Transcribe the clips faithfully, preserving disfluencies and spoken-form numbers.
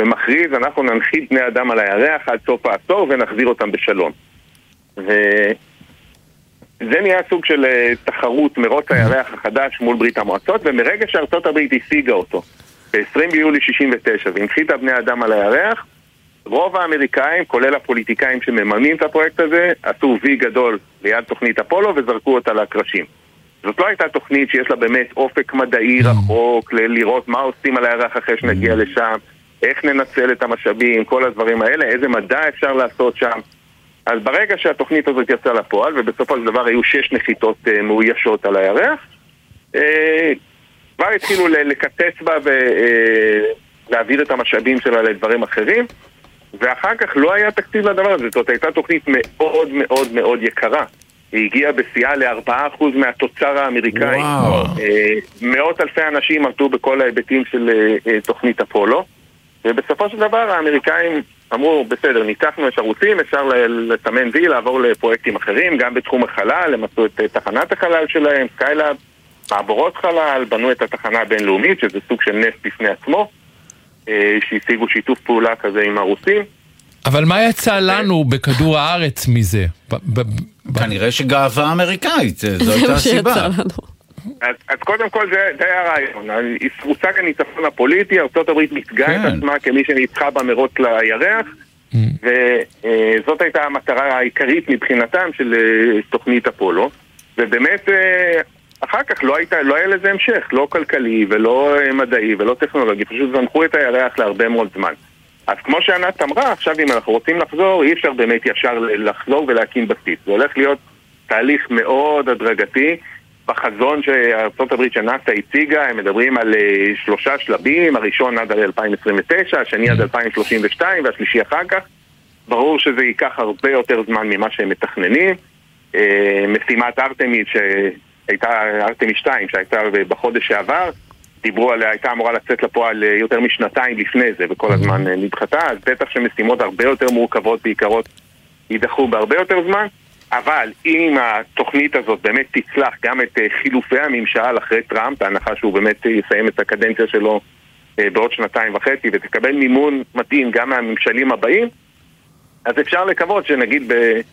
ומכריז, אנחנו ננחית בני אדם על הירח עד סוף העשור ונחזיר אותם בשלום. וזה נהיה סוג של תחרות מרוץ הירח החדש מול ברית המועצות, ומרגע שארצות הברית השיגה אותו ב-עשרים ביולי שישים ותשע והנחיתה בני אדם על הירח, רוב האמריקאים, כולל הפוליטיקאים שמממנים את הפרויקט הזה, עשו וי גדול ליד תוכנית אפולו וזרקו אותה לקרשים. זאת לא הייתה תוכנית שיש לה באמת אופק מדעי רחוק, ל- לראות מה עושים על הירח אחרי שנגיע לשם, איך ננצל את המשאבים, כל הדברים האלה, איזה מדע אפשר לעשות שם. אז ברגע שהתוכנית הזאת יצאה לפועל, ובסופו של דבר היו שש נחיתות uh, מאוישות על הירח, uh, כבר התחילו ל- לקצץ בה ולהעביר uh, את המשאבים שלה לדברים אחרים, ואחר כך לא היה תקציב לדבר הזה. זאת הייתה תוכנית מאוד מאוד מאוד יקרה. היא הגיעה בשיאה ל-ארבעה אחוז מהתוצר האמריקאי. וואו. מאות אלפי אנשים עבדו בכל ההיבטים של תוכנית אפולו, ובסופו של דבר האמריקאים אמרו, בסדר, ניתחנו את ערוצים, אפשר לסמן וי, לעבור לפרויקטים אחרים, גם בתחום החלל, הם עשו את תחנת החלל שלהם, סקיילאב, מעבורות חלל, בנו את התחנה הבינלאומית, שזה סוג של נס בפני עצמו, שהשיגו שיתוף פעולה כזה עם הרוסים. אבל מה יצא לנו בכדור הארץ מזה? כנראה שגאווה אמריקאית, זו הייתה הסיבה. אז, אז קודם כל זה, זה היה הרעיון. הוצג הניצחון הפוליטי, ארצות הברית מתגאה את עצמה כמי שניצחה במרוץ לירח, וזאת הייתה המטרה העיקרית מבחינתם של תוכנית אפולו, ובאמת אחר כך לא, הייתה, לא היה לזה המשך, לא כלכלי ולא מדעי ולא טכנולוגי, פשוט זנחו את הירח להרבה מאוד זמן. אז כמו שענת אמרה, עכשיו אם אנחנו רוצים לחזור, אי אפשר באמת ישר לחזור ולהקים בסיס. זה הולך להיות תהליך מאוד הדרגתי. בחזון שארצות הברית שנאס"א הציגה, הם מדברים על שלושה שלבים, הראשון עד אלפיים עשרים ותשע, השני עד אלפיים שלושים ושתיים והשלישי אחר כך. ברור שזה ייקח הרבה יותר זמן ממה שהם מתכננים. משימת ארטמיס שהייתה, ארטמיס שתיים שהייתה בחודש שעבר, דיברו עליה, הייתה אמורה לצאת לפועל יותר משנתיים לפני זה, וכל הזמן נדחתה, אז בטח שמשימות הרבה יותר מורכבות בעיקרות יידחו בהרבה יותר זמן, אבל אם התוכנית הזאת באמת תצלח גם את חילופי הממשל אחרי טראמפ, ההנחה שהוא באמת יסיים את הקדנציה שלו בעוד שנתיים וחצי, ותקבל מימון מתאים גם מהממשלים הבאים, אז אפשר לקוות שנגיד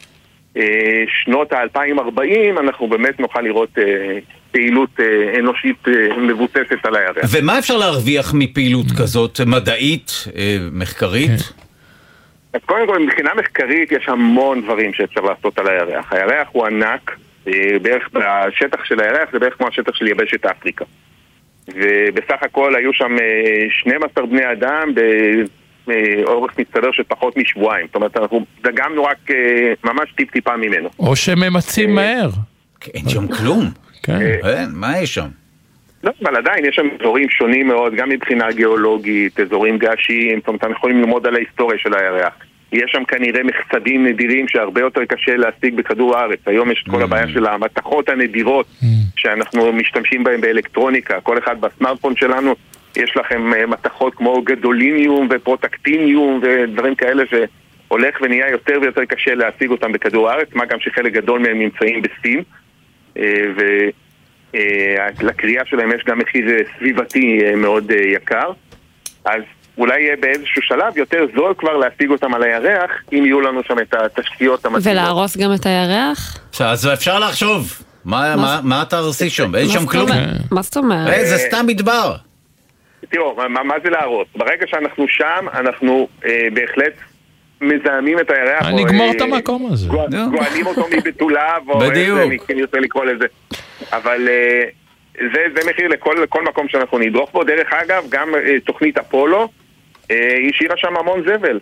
בשנות ה-אלפיים וארבעים אנחנו באמת נוכל לראות פעילות אנושית מבוססת על הירח. ומה אפשר להרוויח מפעילות כזאת מדעית, מחקרית? אז קודם כל, מבחינה מחקרית יש המון דברים שאפשר לעשות על הירח. הירח הוא ענק, בערך בשטח של הירח זה בערך כמו השטח של יבשת אפריקה. ובסך הכל היו שם שנים עשר בני אדם באורך מצטבר של פחות משבועיים. זאת אומרת, אנחנו דגמנו רק ממש טיפ טיפה ממנו. או שממצים מהר. אין שם כלום. כן. מה יש שם? לא, אבל עדיין יש שם אזורים שונים מאוד, גם מבחינה גיאולוגית, אזורים געשיים, זאת אומרת, אנחנו יכולים ללמוד על ההיסטוריה של הירח. יש שם כנראה מחסדים נדירים שהרבה יותר קשה להשיג בכדור הארץ. היום יש את כל הבעיה של המתכות הנדירות שאנחנו משתמשים בהן באלקטרוניקה. כל אחד בסמארטפון שלנו יש לכם מתכות כמו גדוליניום ופרוטקטיניום ודברים כאלה שהולך ונהיה יותר ויותר קשה להשיג אותם בכדור הארץ, מה גם שחלק גדול מהם נמצאים בסין. ו... לקריאה שלהם יש גם מחיר סביבתי מאוד יקר, אז אולי יהיה באיזשהו שלב יותר זול כבר להשיג אותם על הירח, אם יהיו לנו שם את התשתיות המתאימות. ולהרוס גם את הירח? אז אפשר לחשוב, מה אתה הרסי שם? אין שם כלום. מה זאת אומרת? זה סתם מדבר. תראו, מה זה להרוס? ברגע שאנחנו שם, אנחנו בהחלט מזהמים את הירח. נגמור את המקום הזה. גואלים אותו מבטוליו, או איזה, אני רוצה לקרוא לזה. אבל זה, זה מחיר לכל, לכל מקום שאנחנו נדרוך בו. דרך אגב, גם תוכנית אפולו השאירה שם המון זבל.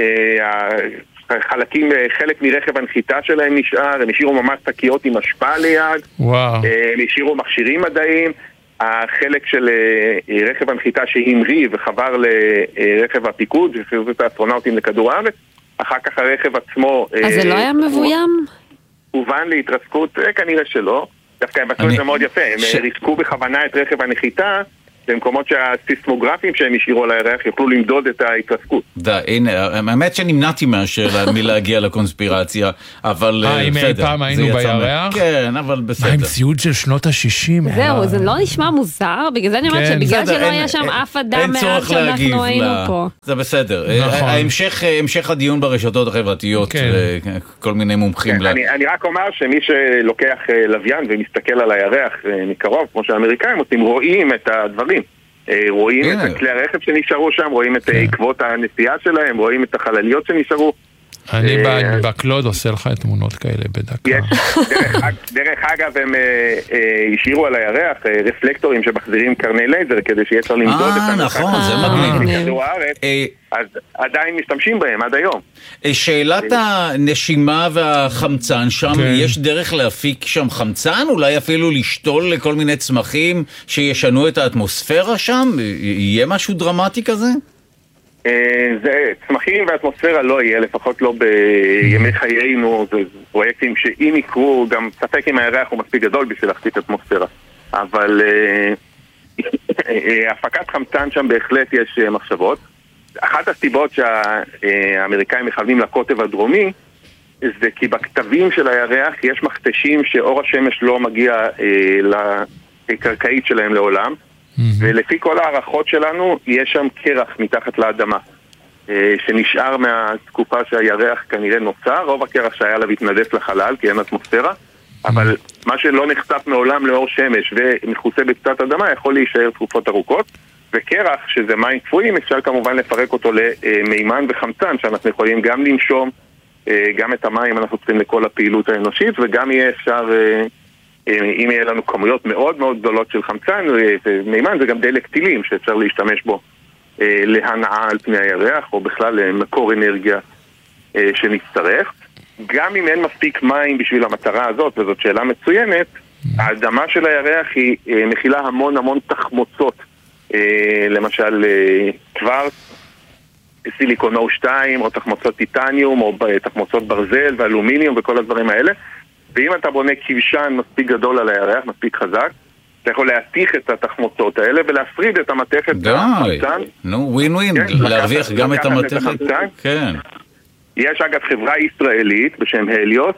החלקים, חלק מרכב הנחיתה שלהם נשאר, הם השאירו ממש תקיות עם השפעה ליד, וואו. הם השאירו מכשירים מדעיים, החלק של רכב הנחיתה שהמריא וחבר לרכב הפיקוד, שהחזירו את האסטרונאוטים לכדור הארץ, אחר כך הרכב עצמו... אז זה לא היה מבוים? הובן להתרסקות, כנראה שלא. דווקא הם עשו את זה מאוד יפה, הם ריסקו בכוונה את רכב הנחיתה, במקומות שהסיסמוגרפים שהם השאירו על הירח יוכלו למדוד את ההתרסקות. דה, הנה, האמת שנמנעתי מהשאלה מלהגיע לקונספירציה, אבל אה, אם אי פעם היינו בירח? כן, אבל בסדר. מה עם ציוד של שנות ה-שישים? זהו, זה לא נשמע מוזר, בגלל זה אני אומרת שבגלל שלא היה שם אף אדם מאז שאנחנו היינו פה. זה בסדר. המשך הדיון ברשתות החברתיות, כל מיני מומחים. אני רק אומר שמי שלוקח לוויין ומסתכל על הירח מקרוב, כמו שהאמריקאים עושים, רואים את הדברים. רואים את כלי הרכב שנשארו שם, רואים את עקבות הנסיעה שלהם, רואים את החלליות שנשארו. אני בקלוד עושה לך תמונות כאלה בדקה. דרך אגב, הם השאירו על הירח רפלקטורים שמחזירים קרני לייזר כדי שיהיה אפשר למדוד את המרחק. נכון, זה מגניב. אז עדיין משתמשים בהם עד היום. שאלת הנשימה והחמצן שם, יש דרך להפיק שם חמצן? אולי אפילו לשתול לכל מיני צמחים שישנו את האטמוספירה שם? יהיה משהו דרמטי כזה? זה צמחים והאטמוספירה לא יהיה, לפחות לא בימי חיינו. זה פרויקטים שאם יקרו, גם ספק אם הירח הוא מספיק גדול בשביל להחזיק אטמוספירה, אבל הפקת חמצן שם בהחלט יש מחשבות. אחת הסיבות שהאמריקאים מכוונים לקוטב הדרומי זה כי בכתבים של הירח יש מכתשים שאור השמש לא מגיע לקרקעית שלהם לעולם, ולפי כל הערכות שלנו יש שם קרח מתחת לאדמה שנשאר מהתקופה שהירח כנראה נוצר. רוב הקרח שהיה לה התנדף לחלל כי אין אטמוספירה, אבל מה שלא נחשף מעולם לאור שמש ומכוסה בקצת אדמה יכול להישאר תקופות ארוכות. וקרח, שזה מים קפואים, אפשר כמובן לפרק אותו למימן וחמצן, שאנחנו יכולים גם לנשום, גם את המים אנחנו צריכים לכל הפעילות האנושית, וגם יהיה אפשר, אם יהיה לנו כמויות מאוד מאוד גדולות של חמצן, ומימן זה גם דלק טילים שאפשר להשתמש בו להנעה על פני הירח, או בכלל מקור אנרגיה שנצטרך. גם אם אין מספיק מים בשביל המטרה הזאת, וזאת שאלה מצוינת, האדמה של הירח היא מכילה המון המון תחמוצות, למשל קוורץ, סיליקון או שתיים, או תחמוצות טיטניום, או תחמוצות ברזל ואלומיניום וכל הדברים האלה. ואם אתה בונה כבשן מספיק גדול על הירח, מספיק חזק, אתה יכול להתיך את התחמוצות האלה ולהפריד את המתכת מהחמצן. נו, ווין ווין, להרוויח גם את המתכת. כן. יש אגב חברה ישראלית בשם הליוס,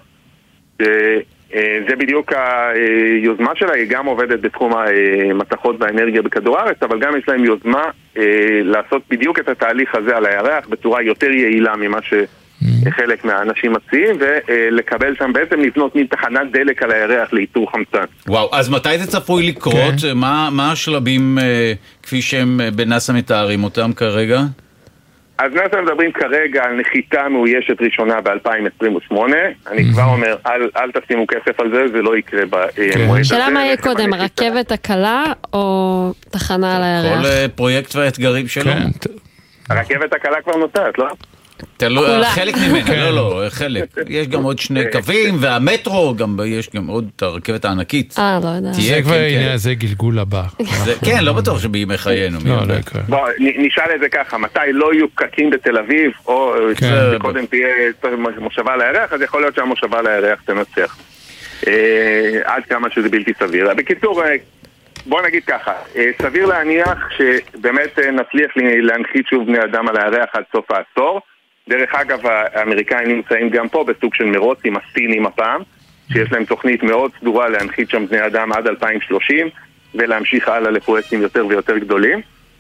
זה בדיוק היוזמה שלה, היא גם עובדת בתחום המתכות והאנרגיה בכדור הארץ, אבל גם יש להם יוזמה לעשות בדיוק את התהליך הזה על הירח בצורה יותר יעילה ממה שחלק מהאנשים מציעים, ולקבל שם בעצם לבנות מין תחנת דלק על הירח לייצור חמצן. וואו, אז מתי זה צפוי לקרות? מה, מה השלבים כפי שהם בנאס"א מתארים אותם כרגע? אז נאס"א מדברים כרגע על נחיתה מאוישת ראשונה ב-אלפיים עשרים ושמונה. אני כבר אומר, אל, אל תשימו כסף על זה, זה לא יקרה במועד הזה. שאלה מה יהיה קודם, הרכבת הקלה או תחנה על הירח? כל פרויקט והאתגרים שלו. הרכבת הקלה כבר נוצרת, לא? חלק ממנה, לא, לא, חלק. יש גם עוד שני קווים, והמטרו, יש גם עוד את הרכבת הענקית. אה, לא יודע. זה כבר עניין, זה גלגול הבא. כן, לא בטוח שבימי חיינו. לא, לא יקרה. בוא, נשאל את זה ככה, מתי לא יהיו פקקים בתל אביב, או קודם תהיה מושבה על הירח, אז יכול להיות שהמושבה על הירח תנצח. עד כמה שזה בלתי סביר. בקיצור, בוא נגיד ככה, סביר להניח שבאמת נצליח להנחית שוב בני אדם על הירח עד סוף העשור. דרך אגב, האמריקאים נמצאים גם פה בסוג של מרוץ עם הסינים הפעם, שיש להם תוכנית מאוד סדורה להנחית שם בני אדם עד אלפיים ושלושים, ולהמשיך הלאה לפרויקטים יותר ויותר גדולים.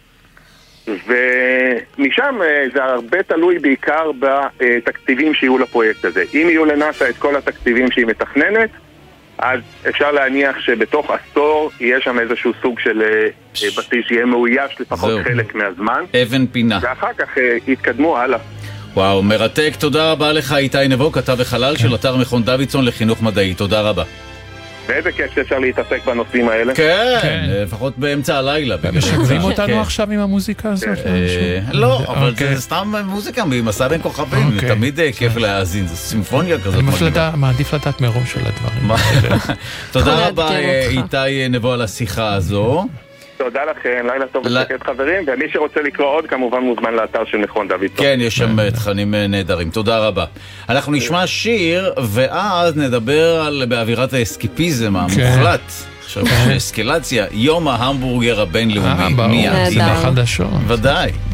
ומשם זה הרבה תלוי בעיקר בתקציבים שיהיו לפרויקט הזה. אם יהיו לנאס"א את כל התקציבים שהיא מתכננת, אז אפשר להניח שבתוך עשור יהיה שם איזשהו סוג של בסיס שיהיה מאויש לפחות חלק מהזמן. אבן פינה. ואחר כך יתקדמו הלאה. וואו, מרתק. תודה רבה לך איתי נבו, כתב וחלל של אתר מכון דוידסון לחינוך מדעי. תודה רבה. ואיזה כיף שאפשר להתעסק בנושאים האלה. כן, לפחות באמצע הלילה. משגרים אותנו עכשיו עם המוזיקה הזאת? לא, אבל זה סתם מוזיקה ממסע בין כוכבים, תמיד כיף להאזין, זה סימפוניה כזאת. אני מעדיף לדעת מראש של הדברים. תודה רבה איתי נבו על השיחה הזו. תודה לכם, לילה טוב ושקט חברים, ומי שרוצה לקרוא עוד כמובן מוזמן לאתר של מכון דוידסון. כן, יש שם תכנים נהדרים, תודה רבה. אנחנו נשמע שיר ואז נדבר על באווירת האסקיפיזם המוחלט עכשיו, אסקלציה, יום ההמבורגר הבינלאומי. אה, ברור, זה בחדשות. ודאי.